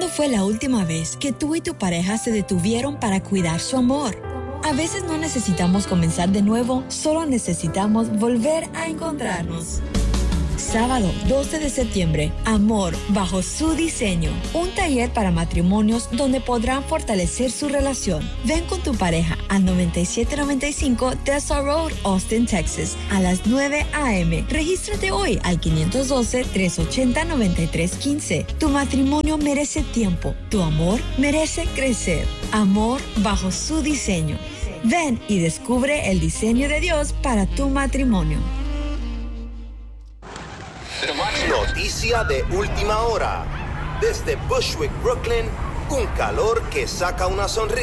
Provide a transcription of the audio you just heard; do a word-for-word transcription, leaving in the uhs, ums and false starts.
¿Cuándo fue la última vez que tú y tu pareja se detuvieron para cuidar su amor? A veces no necesitamos comenzar de nuevo, solo necesitamos volver a encontrarnos. Sábado doce de septiembre, Amor bajo su diseño. Un taller para matrimonios donde podrán fortalecer su relación. Ven con tu pareja al noventa y siete noventa y cinco Tessa Road, Austin, Texas, a las nueve a eme Regístrate hoy al quinientos doce, trescientos ochenta, noventa y tres quince. Tu matrimonio merece tiempo. Tu amor merece crecer. Amor bajo su diseño. Ven y descubre el diseño de Dios para tu matrimonio. Noticia de última hora. Desde Bushwick, Brooklyn, un calor que saca una sonrisa.